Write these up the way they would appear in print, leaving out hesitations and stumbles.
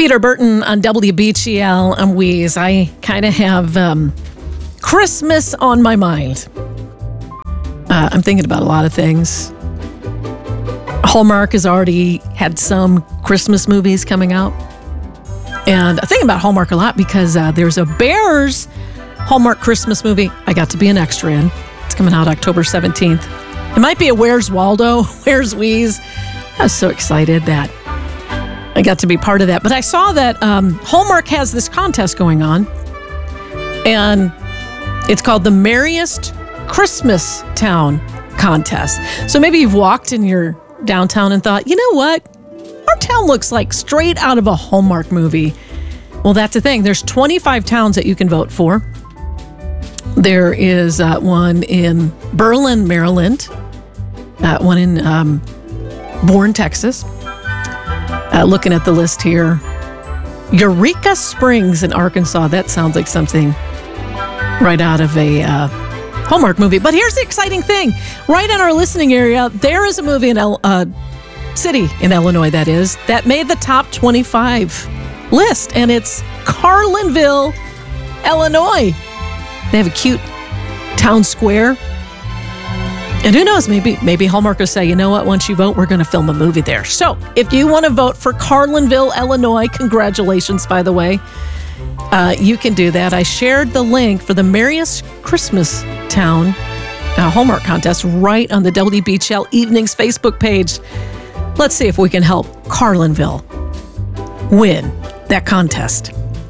Peter Burton on WBGL. I'm Wheeze. I kind of have Christmas on my mind. I'm thinking about a lot of things. Hallmark has already had some Christmas movies coming out. And I think about Hallmark a lot because there's a Bears Hallmark Christmas movie I got to be an extra in. It's coming out October 17th. It might be a Where's Waldo, Where's Wheeze. I was so excited that I got to be part of that. But I saw that Hallmark has this contest going on. And it's called the Merriest Christmas Town Contest. So maybe you've walked in your downtown and thought, you know what? Our town looks like straight out of a Hallmark movie. Well, that's the thing. There's 25 towns that you can vote for. There is one in Berlin, Maryland. One in Bourne, Texas. Looking at the list here. Eureka Springs in Arkansas. That sounds like something right out of a Hallmark movie. But here's the exciting thing. Right in our listening area, there is a movie in city in Illinois, that made the top 25 list. And it's Carlinville, Illinois. They have a cute town square. And who knows, maybe Hallmark will say, you know what, once you vote, we're going to film a movie there. So if you want to vote for Carlinville, Illinois, congratulations, by the way. You can do that. I shared the link for the Merriest Christmas Town Hallmark contest right on the WBGL Evenings Facebook page. Let's see if we can help Carlinville win that contest.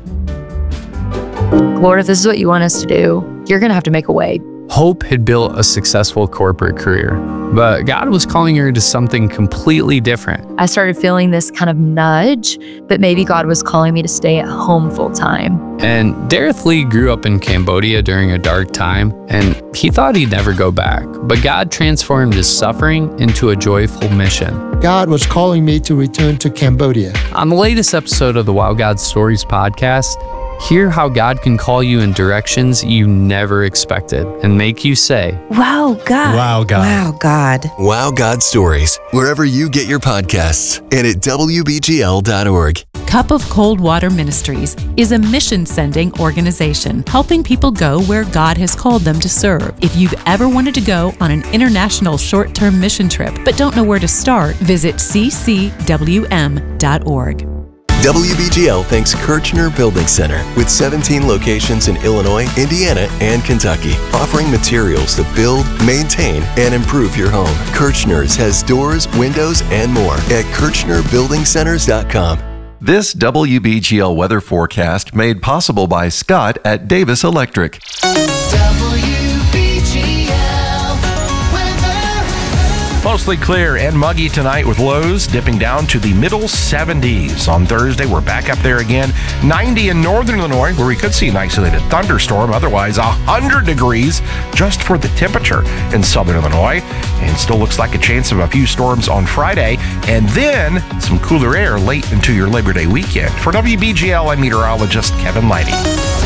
Lord, if this is what you want us to do, you're going to have to make a way. Hope had built a successful corporate career, but God was calling her to something completely different. I started feeling this kind of nudge that maybe God was calling me to stay at home full time. And Dareth Lee grew up in Cambodia during a dark time, and he thought he'd never go back. But God transformed his suffering into a joyful mission. God was calling me to return to Cambodia. On the latest episode of the Wow God Stories podcast, hear how God can call you in directions you never expected and make you say, Wow, God. Wow, God. Wow, God. Wow God Stories, wherever you get your podcasts and at WBGL.org. Cup of Cold Water Ministries is a mission-sending organization helping people go where God has called them to serve. If you've ever wanted to go on an international short-term mission trip but don't know where to start, visit ccwm.org. WBGL thanks Kirchner Building Center with 17 locations in Illinois, Indiana, and Kentucky, offering materials to build, maintain, and improve your home. Kirchner's has doors, windows, and more at KirchnerBuildingCenters.com. This WBGL weather forecast made possible by Scott at Davis Electric. Mostly clear and muggy tonight with lows dipping down to the middle 70s. On Thursday, we're back up there again. 90 in northern Illinois, where we could see an isolated thunderstorm. Otherwise, 100 degrees just for the temperature in southern Illinois. And still looks like a chance of a few storms on Friday. And then some cooler air late into your Labor Day weekend. For WBGL, I'm meteorologist Kevin Lighty.